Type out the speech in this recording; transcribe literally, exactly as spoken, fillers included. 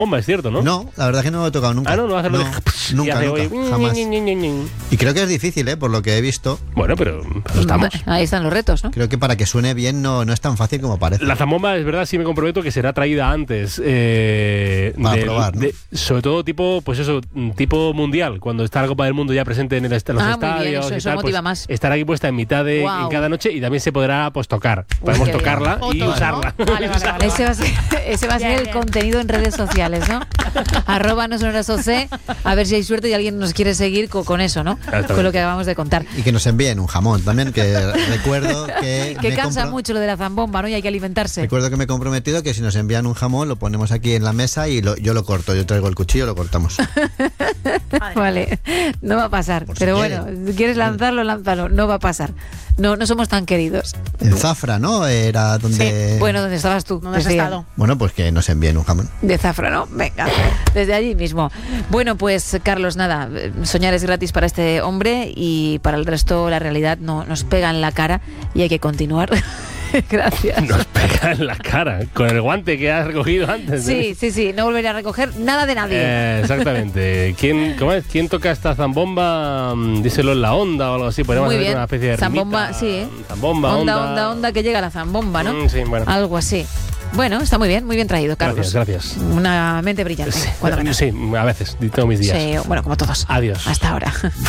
Bomba, es cierto, ¿no? No, la verdad es que no lo he tocado nunca. Ah, no, no hace lo de... Nunca, hace nunca, hoy... jamás. Y creo que es difícil, ¿eh? Por lo que he visto. Bueno, pero, pero estamos. Ahí están los retos, ¿no? Creo que para que suene bien no, no es tan fácil como parece. La zambomba, es verdad, sí me comprometo que será traída antes. Eh, Para de, probar, ¿no? de, sobre todo tipo, pues eso, tipo mundial, cuando está la Copa del Mundo ya presente en, el est- en los Ah, muy estadios bien, eso- y eso tal, motiva pues más. estará aquí puesta en mitad de Guau. en cada noche y también se podrá pues tocar. Podemos qué bien. tocarla y Fotos, usarla. ¿no? Vale, vale, vale. Ese va a ser, ese va a ser Bien, el bien. contenido en redes sociales, ¿no? Arroba no sonoras O C, a ver si hay suerte y alguien nos quiere seguir con, con eso, ¿no? Exactamente. Con lo que acabamos de contar. Y que nos envíen un jamón también, que recuerdo que... Que me cansa compro- mucho lo de la zambomba, ¿no? Y hay que alimentarse. Recuerdo que me he comprometido que si nos envían un jamón lo ponemos aquí en la mesa y lo- yo lo corto. Yo traigo el cuchillo y lo cortamos. Vale, no va a pasar. Por si Pero quiere. bueno, si quieres lanzarlo, lánzalo. No va a pasar. No, no somos tan queridos. En Zafra, ¿no? Era donde... Bueno, ¿dónde estabas tú? ¿Dónde has Decía. estado? Bueno, pues que nos envíen un jamón. De Zafra, ¿no? Venga, desde allí mismo. Bueno, pues Carlos, nada, soñar es gratis para este hombre y para el resto la realidad no, nos pega en la cara y hay que continuar. Gracias. Nos pega en la cara con el guante que has recogido antes. Sí, sí, sí, no volveré a recoger nada de nadie. Eh, exactamente. ¿Quién, cómo es? ¿Quién toca esta zambomba? Mm, Díselo en la onda o algo así. Podemos Muy hacer bien. una especie de Zambomba, rimita. sí, ¿eh? Zambomba, onda, onda, onda, onda, que llega la zambomba, ¿no? Mm, sí, bueno. Algo así. Bueno, está muy bien, muy bien traído, Carlos. Gracias, gracias. Una mente brillante. Sí, cuando menos. sí, a veces. Tengo mis días. Sí, bueno, como todos. Adiós. Hasta ahora.